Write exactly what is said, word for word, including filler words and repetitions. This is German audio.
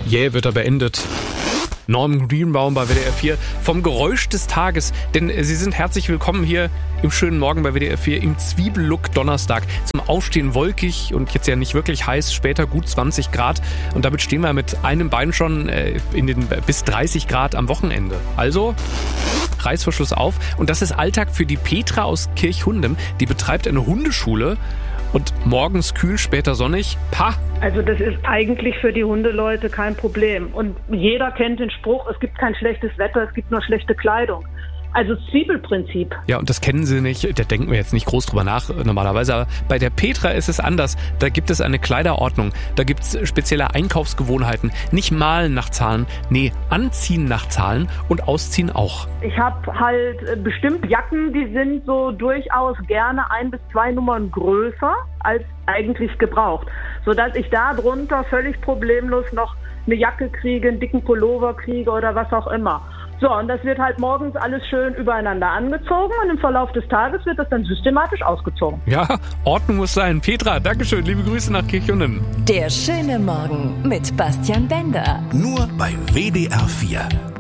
Jäh wird er beendet. Norman Greenbaum bei W D R vier vom Geräusch des Tages. Denn Sie sind herzlich willkommen hier im schönen Morgen bei W D R vier im Zwiebellook Donnerstag. Zum Aufstehen wolkig und jetzt ja nicht wirklich heiß, später gut zwanzig Grad. Und damit stehen wir mit einem Bein schon in den bis dreißig Grad am Wochenende. Also Reißverschluss auf. Und das ist Alltag für die Petra aus Kirchhundem. Die betreibt eine Hundeschule. Und morgens kühl, später sonnig. Pah! Also das ist eigentlich für die Hundeleute kein Problem. Und jeder kennt den Spruch, es gibt kein schlechtes Wetter, es gibt nur schlechte Kleidung. Also Zwiebelprinzip. Ja, und das kennen Sie nicht, da denken wir jetzt nicht groß drüber nach normalerweise, aber bei der Petra ist es anders. Da gibt es eine Kleiderordnung, da gibt es spezielle Einkaufsgewohnheiten. Nicht malen nach Zahlen, nee, anziehen nach Zahlen und ausziehen auch. Ich habe halt bestimmt Jacken, die sind so durchaus gerne ein bis zwei Nummern größer als eigentlich gebraucht, sodass ich da drunter völlig problemlos noch eine Jacke kriege, einen dicken Pullover kriege oder was auch immer. So, und das wird halt morgens alles schön übereinander angezogen und im Verlauf des Tages wird das dann systematisch ausgezogen. Ja, Ordnung muss sein. Petra, Dankeschön, liebe Grüße nach Kirchhundem. Der schöne Morgen mit Bastian Bender. Nur bei W D R vier.